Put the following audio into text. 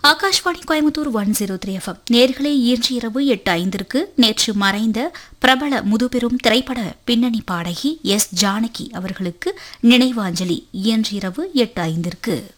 Akashvani Coimbatore 103 FM. நேர்களே, இன்று இரவு 8:05 நேற்று மறைந்த பிரபல முதுபெரும் திரைப்பட பின்னணி பாடகி எஸ். ஜானகி அவர்களுக்கு நினைவாஞ்சலி. இன்று இரவு 8:05